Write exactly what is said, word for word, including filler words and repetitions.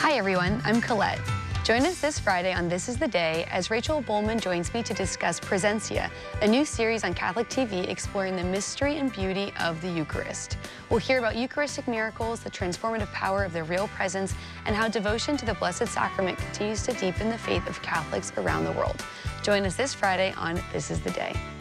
Hi everyone, I'm Colette. Join us this Friday on This Is the Day as Rachel Bowman joins me to discuss Presencia, a new series on Catholic T V exploring the mystery and beauty of the Eucharist. We'll hear about Eucharistic miracles, the transformative power of the real presence, and how devotion to the Blessed Sacrament continues to deepen the faith of Catholics around the world. Join us this Friday on This Is the Day.